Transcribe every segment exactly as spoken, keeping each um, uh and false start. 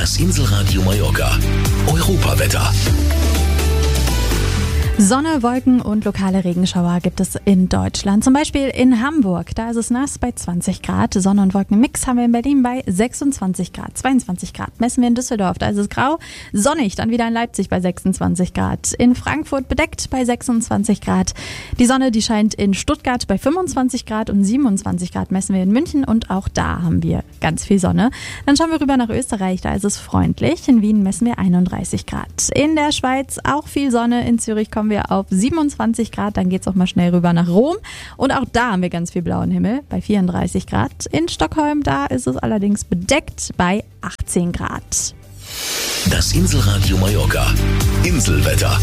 Das Inselradio Mallorca. Europawetter. Sonne, Wolken und lokale Regenschauer gibt es in Deutschland. Zum Beispiel in Hamburg, da ist es nass bei zwanzig Grad. Sonne- und Wolkenmix haben wir in Berlin bei sechsundzwanzig Grad. zweiundzwanzig Grad messen wir in Düsseldorf, da ist es grau. Sonnig, dann wieder in Leipzig bei sechsundzwanzig Grad. In Frankfurt bedeckt bei sechsundzwanzig Grad. Die Sonne, die scheint in Stuttgart bei fünfundzwanzig Grad und siebenundzwanzig Grad messen wir in München. Und auch da haben wir ganz viel Sonne. Dann schauen wir rüber nach Österreich, da ist es freundlich. In Wien messen wir einunddreißig Grad. In der Schweiz auch viel Sonne. In Zürich kommen wir auf siebenundzwanzig Grad, dann geht es auch mal schnell rüber nach Rom und auch da haben wir ganz viel blauen Himmel bei vierunddreißig Grad. In Stockholm, da ist es allerdings bedeckt bei achtzehn Grad. Das Inselradio Mallorca. Inselwetter.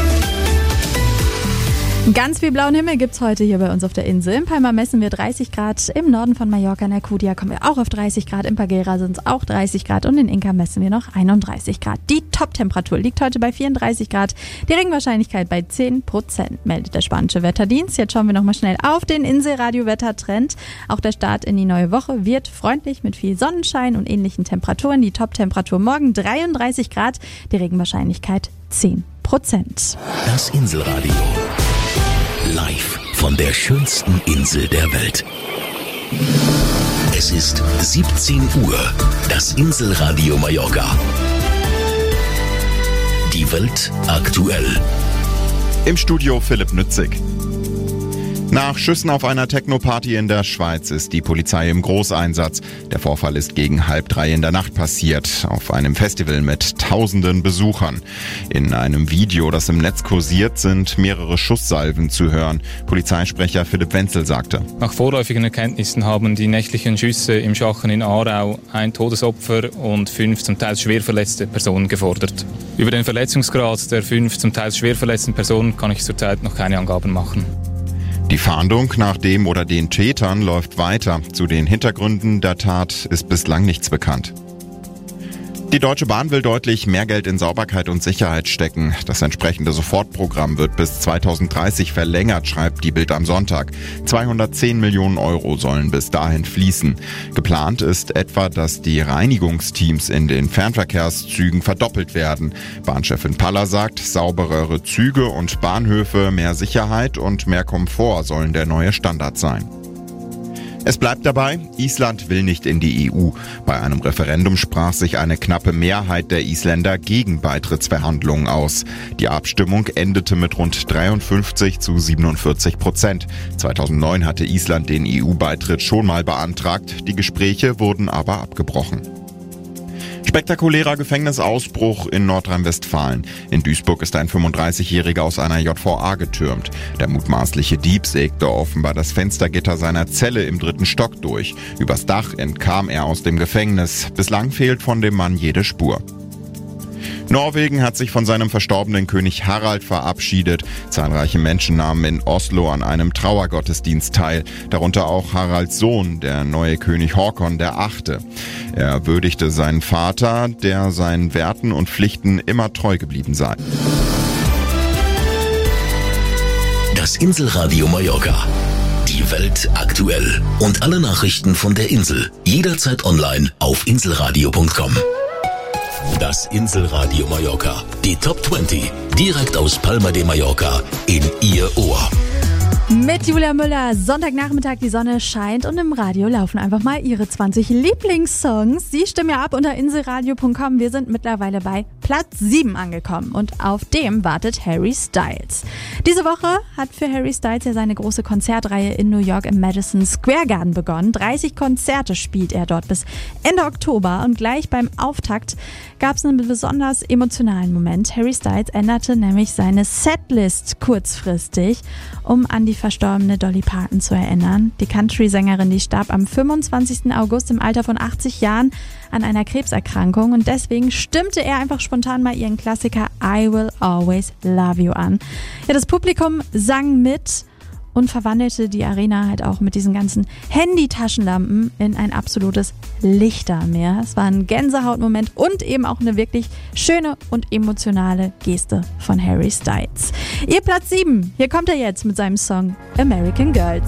Ganz viel blauen Himmel gibt's heute hier bei uns auf der Insel. In Palma messen wir dreißig Grad, im Norden von Mallorca in Alcudia kommen wir auch auf dreißig Grad, in Paguera sind es auch dreißig Grad und in Inca messen wir noch einunddreißig Grad. Die Top-Temperatur liegt heute bei vierunddreißig Grad, die Regenwahrscheinlichkeit bei zehn Prozent, meldet der spanische Wetterdienst. Jetzt schauen wir nochmal schnell auf den Inselradio-Wettertrend. Auch der Start in die neue Woche wird freundlich mit viel Sonnenschein und ähnlichen Temperaturen. Die Top-Temperatur morgen dreiunddreißig Grad, die Regenwahrscheinlichkeit zehn Prozent. Das Inselradio. Live von der schönsten Insel der Welt. Es ist siebzehn Uhr. Das Inselradio Mallorca. Die Welt aktuell. Im Studio Philipp Nützig. Nach Schüssen auf einer Techno-Party in der Schweiz ist die Polizei im Großeinsatz. Der Vorfall ist gegen halb drei in der Nacht passiert, auf einem Festival mit tausenden Besuchern. In einem Video, das im Netz kursiert, sind mehrere Schusssalven zu hören. Polizeisprecher Philipp Wenzel sagte: Nach vorläufigen Erkenntnissen haben die nächtlichen Schüsse im Schachen in Aarau ein Todesopfer und fünf zum Teil schwer verletzte Personen gefordert. Über den Verletzungsgrad der fünf zum Teil schwer verletzten Personen kann ich zurzeit noch keine Angaben machen. Die Fahndung nach dem oder den Tätern läuft weiter. Zu den Hintergründen der Tat ist bislang nichts bekannt. Die Deutsche Bahn will deutlich mehr Geld in Sauberkeit und Sicherheit stecken. Das entsprechende Sofortprogramm wird bis zweitausenddreißig verlängert, schreibt die Bild am Sonntag. zweihundertzehn Millionen Euro sollen bis dahin fließen. Geplant ist etwa, dass die Reinigungsteams in den Fernverkehrszügen verdoppelt werden. Bahnchefin Paller sagt, sauberere Züge und Bahnhöfe, mehr Sicherheit und mehr Komfort sollen der neue Standard sein. Es bleibt dabei, Island will nicht in die E U. Bei einem Referendum sprach sich eine knappe Mehrheit der Isländer gegen Beitrittsverhandlungen aus. Die Abstimmung endete mit rund dreiundfünfzig zu siebenundvierzig Prozent. zweitausendneun hatte Island den E U-Beitritt schon mal beantragt, die Gespräche wurden aber abgebrochen. Spektakulärer Gefängnisausbruch in Nordrhein-Westfalen. In Duisburg ist ein fünfunddreißigjähriger aus einer J V A getürmt. Der mutmaßliche Dieb sägte offenbar das Fenstergitter seiner Zelle im dritten Stock durch. Übers Dach entkam er aus dem Gefängnis. Bislang fehlt von dem Mann jede Spur. Norwegen hat sich von seinem verstorbenen König Harald verabschiedet. Zahlreiche Menschen nahmen in Oslo an einem Trauergottesdienst teil, darunter auch Haralds Sohn, der neue König Håkon der Achte. Er würdigte seinen Vater, der seinen Werten und Pflichten immer treu geblieben sei. Das Inselradio Mallorca. Die Welt aktuell. Und alle Nachrichten von der Insel. Jederzeit online auf inselradio punkt com. Das Inselradio Mallorca. Die Top zwanzig. Direkt aus Palma de Mallorca in Ihr Ohr. Mit Julia Müller, Sonntagnachmittag, die Sonne scheint und im Radio laufen einfach mal ihre zwanzig Lieblingssongs. Sie stimmen ja ab unter inselradio punkt com. Wir sind mittlerweile bei Platz sieben angekommen und auf dem wartet Harry Styles. Diese Woche hat für Harry Styles ja seine große Konzertreihe in New York im Madison Square Garden begonnen. dreißig Konzerte spielt er dort bis Ende Oktober und gleich beim Auftakt gab es einen besonders emotionalen Moment. Harry Styles änderte nämlich seine Setlist kurzfristig, um an die verstorbene Dolly Parton zu erinnern. Die Country-Sängerin, die starb am fünfundzwanzigsten August im Alter von achtzig Jahren an einer Krebserkrankung und deswegen stimmte er einfach spontan mal ihren Klassiker I Will Always Love You an. Ja, das Publikum sang mit und verwandelte die Arena halt auch mit diesen ganzen Handy-Taschenlampen in ein absolutes Lichtermeer. Es war ein Gänsehautmoment und eben auch eine wirklich schöne und emotionale Geste von Harry Styles. Ihr Platz sieben, hier kommt er jetzt mit seinem Song American Girls.